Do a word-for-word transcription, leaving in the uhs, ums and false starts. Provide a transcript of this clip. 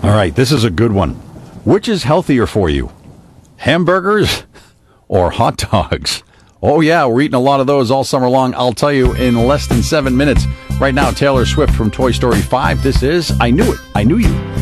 All right, this is a good one. Which is healthier for you, hamburgers or hot dogs? Oh, yeah, we're eating a lot of those all summer long. I'll tell you in less than seven minutes. Right now, Taylor Swift from Toy Story five. This is I Knew It, I Knew You.